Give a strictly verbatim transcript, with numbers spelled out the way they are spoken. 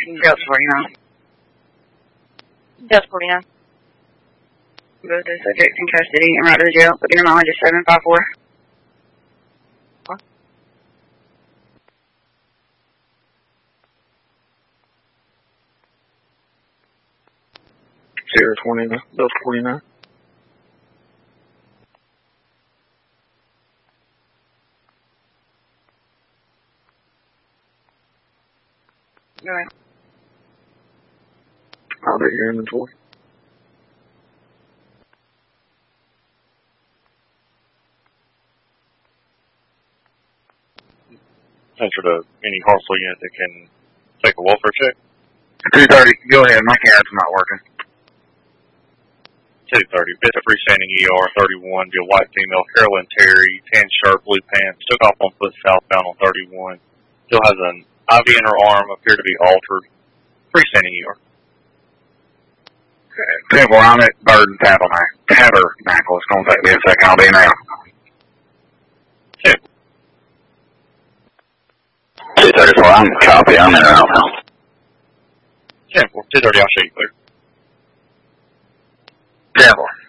Delta forty-nine. Delta forty-nine. Both the subjects in custody and right to the jail. Booking mileage is seven five four. Sierra twenty-nine, Delta forty-nine. Go ahead. I'll take your inventory. Enter to any Hartsel unit that can take a welfare check. two thirty, go ahead, my cat's not working. two thirty, bit of freestanding E R, thirty-one, be a white female, Carolyn Terry, tan shirt, blue pants, took off on foot southbound on thirty-one. Still has an I V in her arm, appear to be altered. Freestanding E R. ten four, I'm at Burden Tabernacle. Tabernacle, it's going to take me a second, I'll be now. ten. two thirty-four, I'm copy, I'm in Alpha. ten four, two thirty, I'll show you clear. ten four.